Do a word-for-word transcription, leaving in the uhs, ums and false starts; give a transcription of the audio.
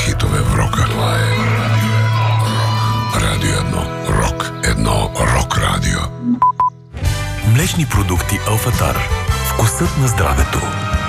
хитове в рока. Това е Радио едно. Рок. Едно рок радио. Млечни продукти Алфатар. Вкусът на здравето.